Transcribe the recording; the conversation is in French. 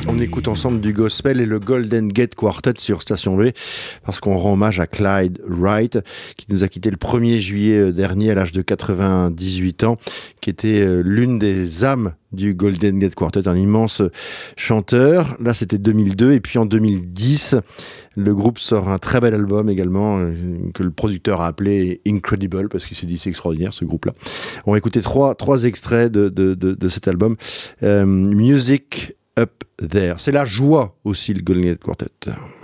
On écoute ensemble du gospel et le Golden Gate Quartet sur Station B parce qu'on rend hommage à Clyde Wright qui nous a quitté le 1er juillet dernier à l'âge de 98 ans, qui était l'une des âmes du Golden Gate Quartet, un immense chanteur. Là, c'était 2002 et puis en 2010, le groupe sort un très bel album également que le producteur a appelé Incredible parce qu'il s'est dit c'est extraordinaire ce groupe-là. On va écouter trois extraits de cet album. Music Up There. C'est la joie aussi, le Golden Gate Quartet.